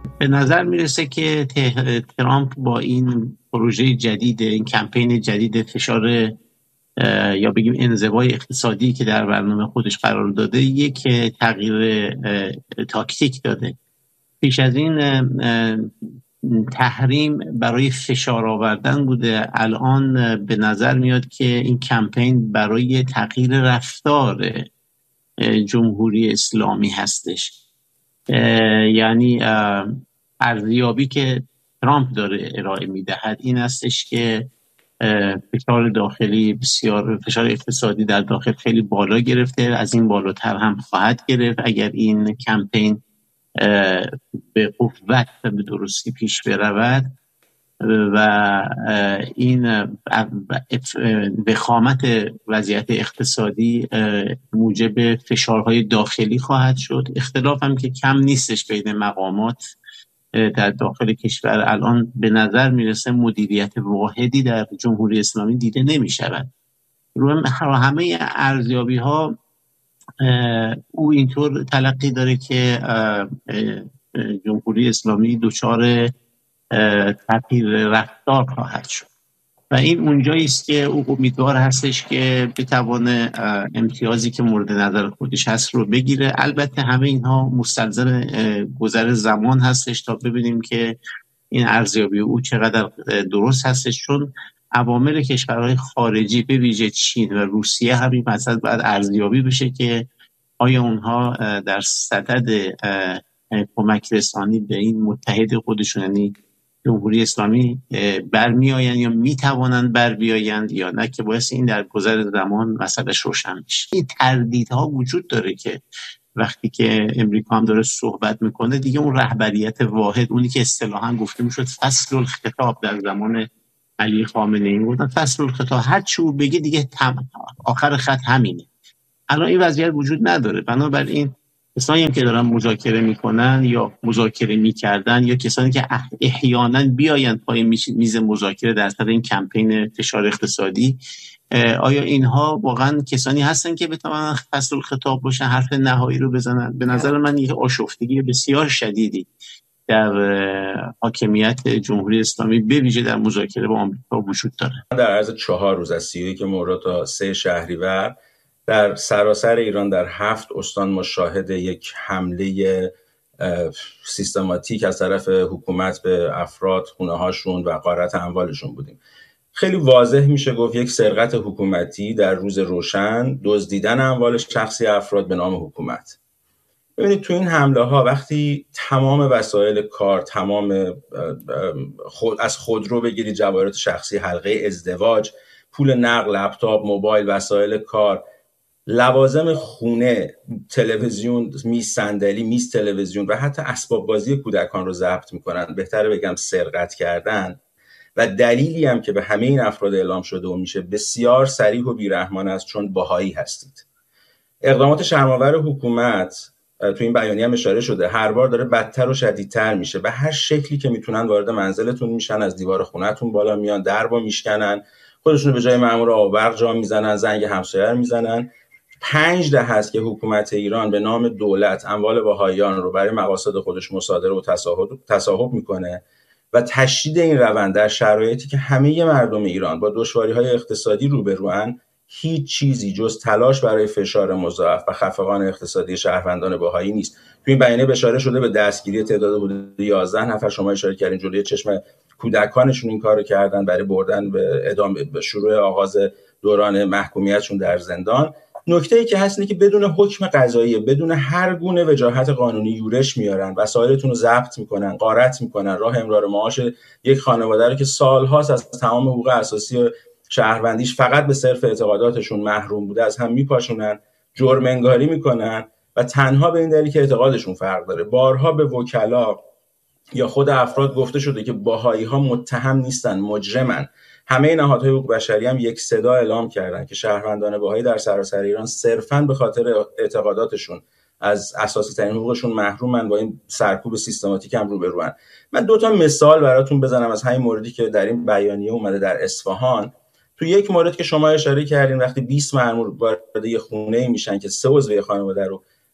به نظر میرسه که ترامپ با این پروژه جدید، این کمپین جدید فشار یا بگیم انزوای اقتصادی که در برنامه خودش قرار داده، یک تغییر تاکتیک داده. پیش از این تحریم برای فشار آوردن بوده، الان به نظر میاد که این کمپین برای تغییر رفتار جمهوری اسلامی هستش. یعنی ارزیابی که ترامپ داره ارائه میدهد این هستش که فشار داخلی بسیار، فشار اقتصادی در داخل خیلی بالا گرفته، از این بالاتر هم خواهد گرفت اگر این کمپین به قوت و به درستی پیش برود و این وخامت وضعیت اقتصادی موجب فشارهای داخلی خواهد شد. اختلاف هم که کم نیستش بین مقامات در داخل کشور. الان به نظر میرسه مدیریت واحدی در جمهوری اسلامی دیده نمی شود. رو همه ارزیابی ها او اینطور تلقی داره که جمهوری اسلامی دچار تغییر رفتار خواهد شد و این اونجایی است که او امیدوار هستش که بتوانه امتیازی که مورد نظر خودش هست رو بگیره. البته همه اینها مستلزم گذر زمان هستش تا ببینیم که این ارزیابی او چقدر درست هستش، چون عوامل کشورهای خارجی به ویژه چین و روسیه همین مسئله باید ارزیابی بشه که آیا اونها در صدد کمک رسانی به این متحد خودشون یعنی جمهوری اسلامی برمیآیند یا میتوانند بر بیایند یا نه، که باعث این در گذر زمان مسئلهش روشن بشه. این تردیدها وجود داره که وقتی که امریکا هم داره صحبت میکنه دیگه اون رهبریت واحد، اونی که اصطلاحاً گفته میشد فصل الخطاب در زمان علی خامنه‌ای بود، فصل الخطاب هر چی او بگه دیگه آخر خط همینه. الان این وضعیت وجود نداره، بنابراین کسانی هم که دارن مذاکره میکنن یا مذاکره میکردن یا کسانی که احیانا بیایند پای میز مذاکره در سر این کمپین فشار اقتصادی، آیا اینها واقعا کسانی هستن که بتوانن فصل الخطاب باشن، حرف نهایی رو بزنن؟ به نظر من یه آشفتگی بسیار شدیدی در حاکمیت جمهوری اسلامی به ویژه در مذاکره با آمریکا وجود داره. در عرض 4 روز از 31 مرداد تا 3 شهریور در سراسر ایران در 7 استان مشاهده یک حمله سیستماتیک از طرف حکومت به افراد، خونه‌هاشون و غارت اموالشون بودیم. خیلی واضح میشه گفت یک سرقت حکومتی در روز روشن، دزدیدن اموال شخصی افراد به نام حکومت. ببینید تو این حمله ها وقتی تمام وسایل کار، تمام از خودرو بگیرید جواهرات شخصی، حلقه ازدواج، پول نقد، لپتاپ، موبایل، وسایل کار، لوازم خونه، تلویزیون، میز صندلی، میز تلویزیون و حتی اسباب بازی کودکان رو ضبط میکنن، بهتره بگم سرقت کردن. و دلیلی هم که به همه این افراد اعلام شده و میشه بسیار صریح و بیرحمانه است، چون بهایی هستید. اقدامات شرم‌آور حکومت تو این بیانیه هم اشاره شده، هر بار داره بدتر و شدیدتر میشه. به هر شکلی که میتونن وارد منزلتون میشن، از دیوار خونه‌تون بالا میان، دربو میشکنن، خودشونو به جای مأمور آب و برق جا میزنن، زنگ همسایه رو میزنن. 5 دهه است که حکومت ایران به نام دولت اموال بهائیان رو برای مقاصد خودش مصادره و تصاحب میکنه و تشدید این روند در شرایطی که همه مردم ایران با دشواری‌های اقتصادی روبروان، هیچ چیزی جز تلاش برای فشار مضاعف و خفقان اقتصادی شهروندان بهایی نیست. تو این بیانیه اشاره شده به دستگیری تعداد حدود 11 نفر، شما اشاره کردین جلوی چشم کودکانشون این کارو کردن برای بردن به شروع آغاز دوران محکومیتشون در زندان. نکته‌ای که هست اینه که بدون حکم قضایی، بدون هر گونه وجاهت قانونی یورش میارن، وسایلتون رو ضبط میکنن، غارت میکنن، راه امرار معاش یک خانواده رو که سالهاست از تمام حقوق اساسی شهروندیش فقط به صرف اعتقاداتشون محروم بوده از هم میپاشونن، جرم انگاری میکنن و تنها به این دلیل که اعتقادشون فرق داره. بارها به وکلا یا خود افراد گفته شده که بهایی ها متهم نیستن، مجرمن. همه نهادهای حقوق بشری هم یک صدا اعلام کردن که شهروندان بهایی در سراسر ایران صرفاً به خاطر اعتقاداتشون از اساسی ترین حقوقشون محرومن، با این سرکوب سیستماتیک هم روبروان. من 2 تا مثال براتون بزنم از همین موردی که در این بیانیه اومده در اصفهان. تو یک مورد که شما اشاره کردین، وقتی 20 مأمور وارد یه خونه‌ای میشن که 3 عضو خانواده رو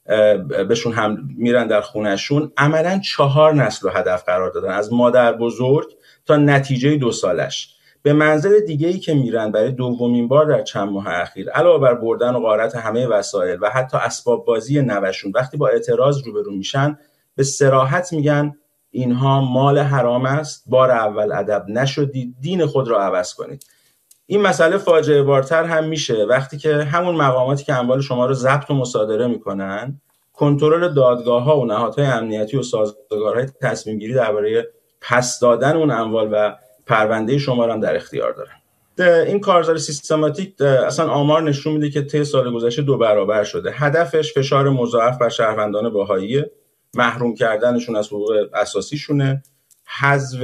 بهشون هم میرن در خونهشون، عملا 4 نسل رو هدف قرار دادن، از مادر بزرگ تا نتیجه 2 سالش. به منزل دیگه‌ای که میرن برای دومین بار در چند ماه اخیر، علاوه بر بردن و غارت همه وسایل و حتی اسباب بازی نوشون، وقتی با اعتراض روبرو میشن به صراحت میگن اینها مال حرام است، بار اول ادب نشدید، دین خود را عوض کنید. این مسئله فاجعه بارتر هم میشه وقتی که همون مقاماتی که اموال شما رو ضبط و مصادره میکنن، کنترل دادگاه‌ها و نهادهای امنیتی و سازگارهای تصمیم گیری درباره پس دادن اون اموال و پرونده شما رو هم در اختیار دارن. این کارزار سیستماتیک اصلا آمار نشون میده که طی سال گذشته 2 برابر شده. هدفش فشار مضاعف بر شهروندان بهایی، محروم کردنشون از حقوق اساسیشونه، حذف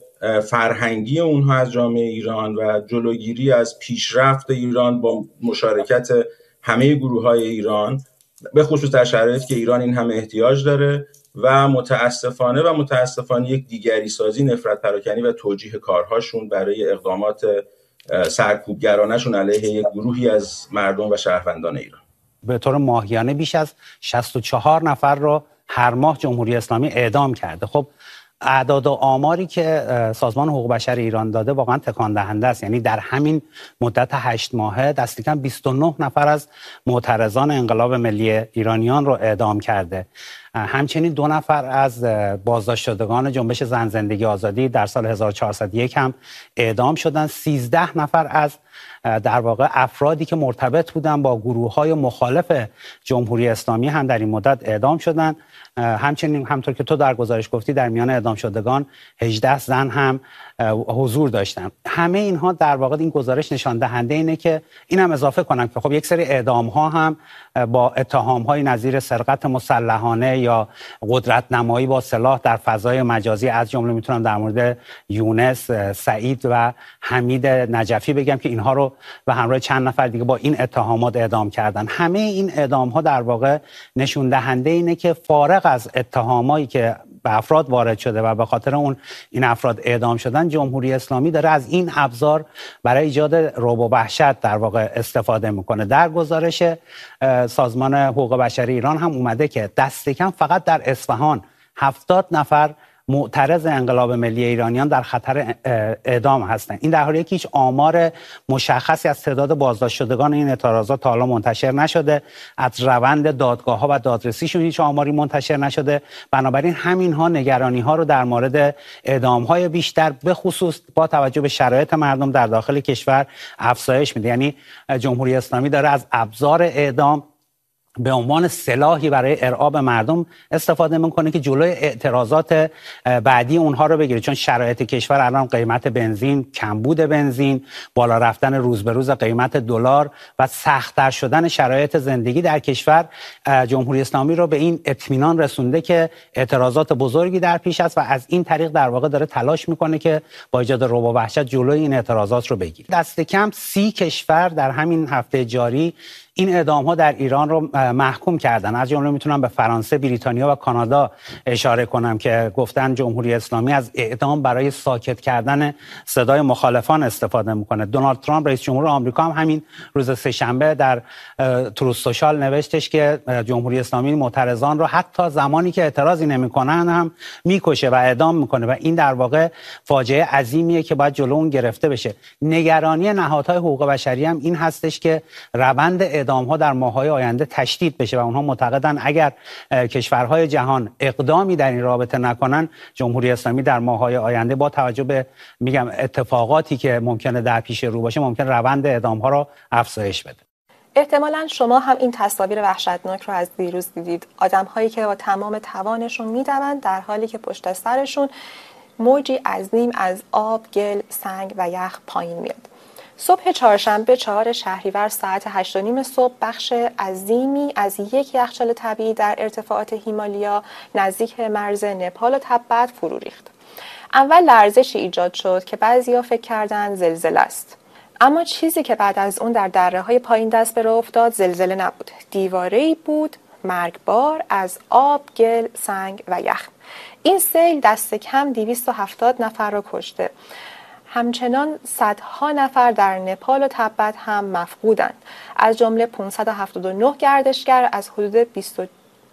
فرهنگی اونها از جامعه ایران و جلوگیری از پیشرفت ایران با مشارکت همه گروه‌های ایران، به خصوص در شرایطی که ایران این همه احتیاج داره و متاسفانه یک دیگری سازی، نفرت پراکنی و توجیه کارهاشون برای اقدامات سرکوبگرانشون علیه یک گروهی از مردم و شهروندان ایران. به طور ماهیانه بیش از 64 نفر رو هر ماه جمهوری اسلامی اعدام کرده. خب اعداد و آماری که سازمان حقوق بشر ایران داده واقعا تکان دهنده است. یعنی در همین مدت 8 ماهه دست کم 29 نفر از معترضان انقلاب ملی ایرانیان رو اعدام کرده. همچنین 2 نفر از بازداشت شدگان جنبش زن زندگی آزادی در سال 1401 هم اعدام شدن. 13 نفر از در واقع افرادی که مرتبط بودن با گروه‌های مخالف جمهوری اسلامی هم در این مدت اعدام شدن. همچنین همطور که تو در گزارش گفتی در میان اعدام شدگان 18 زن هم حضور داشتن. همه اینها در واقع این گزارش نشان دهنده اینه که اینم اضافه کنم که خب یک سری اعدام ها هم با اتهام های نظیر سرقت مسلحانه یا قدرت نمایی با سلاح در فضای مجازی، از جمله میتونم در مورد یونس، سعید و حمید نجفی بگم که اینها رو به همراه چند نفر دیگه با این اتهامات اعدام کردن. همه این اعدام ها در واقع نشون دهنده اینه که فارغ از اتهامایی که به افراد وارد شده و به خاطر اون این افراد اعدام شدن، جمهوری اسلامی داره از این ابزار برای ایجاد رعب و وحشت در واقع استفاده میکنه. در گزارش سازمان حقوق بشر ایران هم اومده که دست کم فقط در اصفهان 70 نفر معترض انقلاب ملی ایرانیان در خطر اعدام هستند. این در حالیه که هیچ آمار مشخصی از تعداد بازداشت شدگان این اعتراضات تا حالا منتشر نشده، از روند دادگاه‌ها و دادرسیشون هیچ آماری منتشر نشده. بنابراین همین‌ها نگرانی‌ها رو در مورد اعدام‌های بیشتر به خصوص با توجه به شرایط مردم در داخل کشور افزایش میده. یعنی جمهوری اسلامی داره از ابزار اعدام به عنوان سلاحی برای ارعاب مردم استفاده میکنه که جلوی اعتراضات بعدی اونها رو بگیره. چون شرایط کشور الان قیمت بنزین، کمبود بنزین، بالا رفتن روز به روز قیمت دلار و سخت‌تر شدن شرایط زندگی در کشور جمهوری اسلامی رو به این اطمینان رسونده که اعتراضات بزرگی در پیش است و از این طریق در واقع داره تلاش میکنه که با ایجاد رعب و وحشت جلوی این اعتراضات رو بگیره. دست کم 30 کشور در همین هفته جاری این اعدام ها در ایران رو محکوم کردن. از جمله میتونم به فرانسه، بریتانیا و کانادا اشاره کنم که گفتن جمهوری اسلامی از اعدام برای ساکت کردن صدای مخالفان استفاده میکنه. دونالد ترامپ رئیس جمهور آمریکا هم همین روز سه‌شنبه در تروث سوشال نوشتش که جمهوری اسلامی معترضان رو حتی زمانی که اعتراضی نمیکنن هم میکشه و اعدام میکنه و این در واقع فاجعه عظیمیه که باید جلو اون گرفته بشه. نگرانی نهادهای حقوق بشری هم این هستش که روند اعدام‌ها در ماه‌های آینده تشدید بشه و اونها معتقدن اگر کشورهای جهان اقدامی در این رابطه نکنن، جمهوری اسلامی در ماه‌های آینده با توجه به اتفاقاتی که ممکنه در پیش رو باشه، ممکن روند اعدام‌ها رو افزایش بده. احتمالاً شما هم این تصاویر وحشتناک رو از دیروز دیدید. آدم‌هایی که با تمام توانشون می‌دوند در حالی که پشت سرشون موجی عظیم از آب، گل، سنگ و یخ پایین میاد. صبح چهارشنبه 4 شهریور ساعت 8:30 صبح بخش عظیمی از یک یخچال طبیعی در ارتفاعات هیمالیا نزدیک مرز نپال و تبت فرو ریخت. اول لرزشی ایجاد شد که بعضیا فکر کردند زلزله است. اما چیزی که بعد از اون در دره‌های پایین دست به راه افتاد زلزله نبود. دیواره‌ای بود مرگبار از آب، گل، سنگ و یخ. این سیل دست کم 270 نفر را کشته. همچنان صدها نفر در نپال و تبت هم مفقودند، از جمله 579 گردشگر از حدود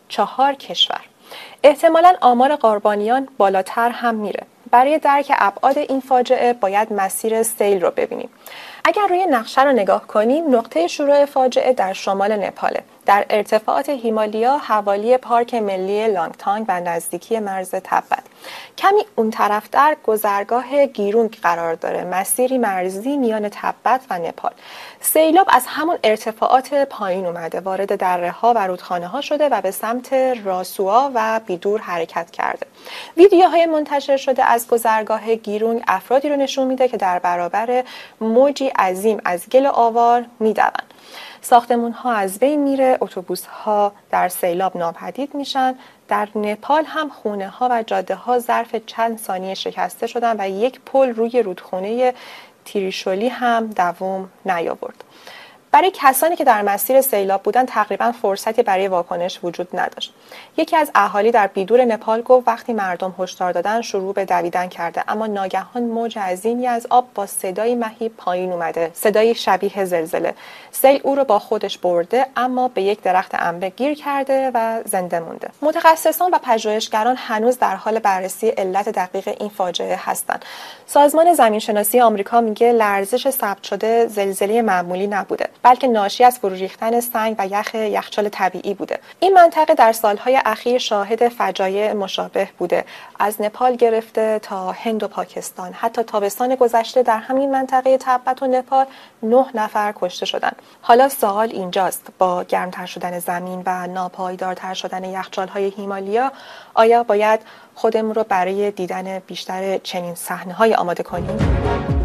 4 کشور. احتمالاً آمار قربانیان بالاتر هم میره. برای درک ابعاد این فاجعه باید مسیر سیل رو ببینیم. اگر روی نقشه رو نگاه کنیم، نقطه شروع فاجعه در شمال نپاله، در ارتفاعات هیمالیا حوالی پارک ملی لانگتانگ و نزدیکی مرز تبت. کمی اون طرفتر گذرگاه گیرونگ قرار داره، مسیری مرزی میان تبت و نپال. سیلاب از همون ارتفاعات پایین اومده، وارد دره‌ها و رودخانه‌ها شده و به سمت راسوآ و بیدور حرکت کرده. ویدیوهای منتشر شده از گذرگاه گیرونگ افرادی رو نشون میده که در برابر موجی عظیم از گل آوار میدوند. ساختمان‌ها از بین میره، اتوبوس‌ها در سیلاب ناپدید میشن. در نپال هم خونه‌ها و جاده‌ها ظرف چند ثانیه شکسته شدن و یک پل روی رودخونه تریشولی هم دوام نیاورد. برای کسانی که در مسیر سیلاب بودن تقریبا فرصتی برای واکنش وجود نداشت. یکی از اهالی در بیدور نپال گفت وقتی مردم هشدار دادن شروع به دویدن کرده، اما ناگهان موج عظیمی از آب با صدای مهیب پایین اومده، صدای شبیه زلزله. سیل او رو با خودش برده، اما به یک درخت انبه گیر کرده و زنده مونده. متخصصان و پژوهشگران هنوز در حال بررسی علت دقیق این فاجعه هستند. سازمان زمینشناسی آمریکا میگه لرزش ثبت شده زلزله معمولی نبوده، بلکه ناشی از فرو ریختن سنگ و یخچال طبیعی بوده. این منطقه در سالهای اخیر شاهد فجایع مشابه بوده، از نپال گرفته تا هند و پاکستان. حتی تابستان گذشته در همین منطقه تبت و نپال 9 نفر کشته شدند. حالا سوال اینجاست، با گرمتر شدن زمین و ناپایدارتر شدن یخچال‌های هیمالیا، آیا باید خودمون رو برای دیدن بیشتر چنین صحنه‌های آماده کنیم؟